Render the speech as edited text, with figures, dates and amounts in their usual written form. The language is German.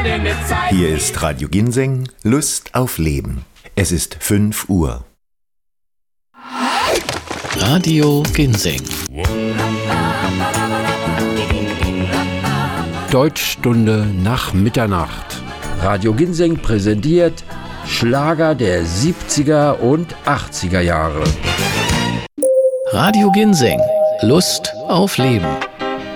goldene Zeit. Hier ist Radio Ginseng, Lust auf Leben. Es ist 5 Uhr. Radio Ginseng. Deutschstunde nach Mitternacht. Radio Ginseng präsentiert Schlager der 70er und 80er Jahre. Radio Ginseng. Lust auf Leben.